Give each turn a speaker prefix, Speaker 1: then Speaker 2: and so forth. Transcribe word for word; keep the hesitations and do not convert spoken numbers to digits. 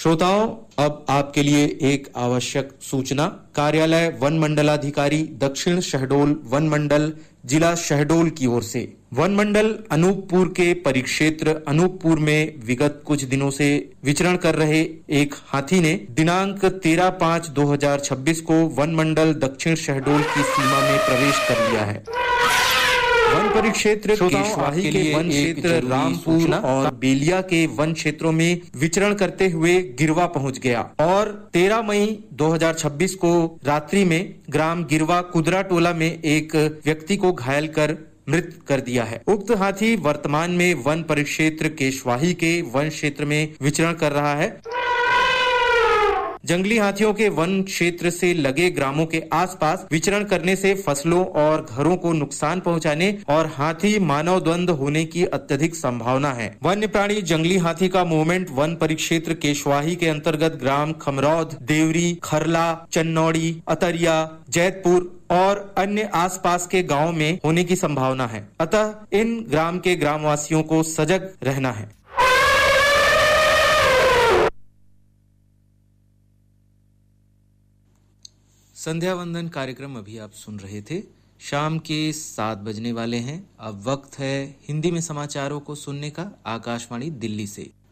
Speaker 1: श्रोताओं, अब आपके लिए एक आवश्यक सूचना। कार्यालय वन मंडलाधिकारी दक्षिण शहडोल वन मंडल जिला शहडोल की ओर से वन मंडल अनूपपुर के परिक्षेत्र अनूपपुर में विगत कुछ दिनों से विचरण कर रहे एक हाथी ने दिनांक तेरह पाँच दो हजार छब्बीस को वन मंडल दक्षिण शहडोल की सीमा में प्रवेश कर लिया है। वन परिक्षेत्र केशवाही के वन क्षेत्र रामपुर और बेलिया के वन क्षेत्रों में विचरण करते हुए गिरवा पहुंच गया और तेरह मई दो हजार छब्बीस को रात्रि में ग्राम गिरवा कुदरा टोला में एक व्यक्ति को घायल कर मृत कर दिया है। उक्त हाथी वर्तमान में वन परिक्षेत्र केशवाही के वन क्षेत्र में विचरण कर रहा है। जंगली हाथियों के वन क्षेत्र से लगे ग्रामों के आसपास विचरण करने से फसलों और घरों को नुकसान पहुंचाने और हाथी मानव द्वंद होने की अत्यधिक संभावना है। वन्य प्राणी जंगली हाथी का मूवमेंट वन परिक्षेत्र केशवाही के अंतर्गत ग्राम खमरौद, देवरी, खरला, चन्नौड़ी, अतरिया, जैतपुर और अन्य आसपास के गांवों में होने की संभावना है। अतः इन ग्राम के ग्रामवासियों को सजग रहना है। संध्या वंदन कार्यक्रम अभी आप सुन रहे थे। शाम के सात बजने वाले हैं। अब वक्त है हिंदी में समाचारों को सुनने का आकाशवाणी दिल्ली से।